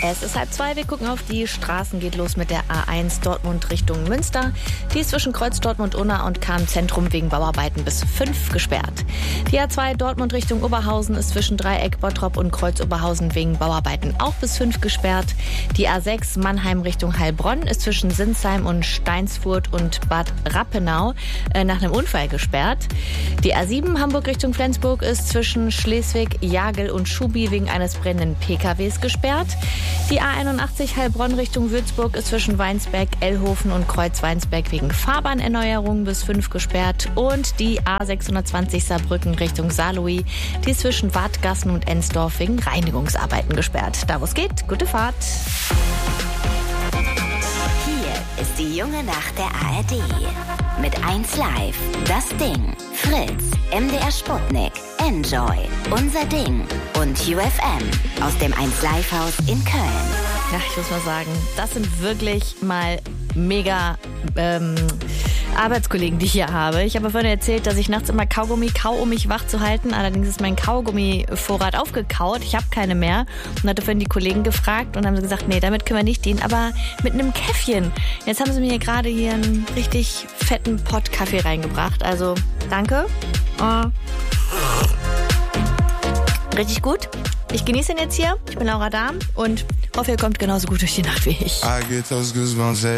Es ist 1:30, wir gucken auf die Straßen, geht los mit der A1 Dortmund Richtung Münster. Die ist zwischen Kreuz Dortmund-Unna und Kahn-Zentrum wegen Bauarbeiten bis 5 gesperrt. Die A2 Dortmund Richtung Oberhausen ist zwischen Dreieck Bottrop und Kreuz Oberhausen wegen Bauarbeiten auch bis 5 gesperrt. Die A6 Mannheim Richtung Heilbronn ist zwischen Sinsheim und Steinsfurt und Bad Rappenau nach einem Unfall gesperrt. Die A7 Hamburg Richtung Flensburg ist zwischen Schleswig, Jagel und Schubi wegen eines brennenden PKWs gesperrt. Die A81 Heilbronn Richtung Würzburg ist zwischen Weinsberg, Ellhofen und Kreuz-Weinsberg wegen Fahrbahnerneuerung bis 5 gesperrt. Und die A620 Saarbrücken Richtung Saarlouis, die ist zwischen Wadgassen und Ensdorf wegen Reinigungsarbeiten gesperrt. Da wo es geht, gute Fahrt. Hier ist die junge Nacht der ARD. Mit 1 Live, das Ding, Fritz, MDR Sputnik, Enjoy, Unser Ding und UFM aus dem 1 Live Haus in Köln. Ja, ich muss mal sagen, das sind wirklich mal mega Arbeitskollegen, die ich hier habe. Ich habe vorhin erzählt, dass ich nachts immer Kaugummi kau, um mich wach zu halten. Allerdings ist mein Kaugummi-Vorrat aufgekaut. Ich habe keine mehr. Und hatte vorhin die Kollegen gefragt und haben gesagt, nee, damit können wir nicht dienen, aber mit einem Käffchen. Jetzt haben sie mir gerade hier einen richtig fetten Pott Kaffee reingebracht. Also, danke. Richtig gut. Ich genieße ihn jetzt hier. Ich bin Laura Dahm und hoffe, ihr kommt genauso gut durch die Nacht wie ich.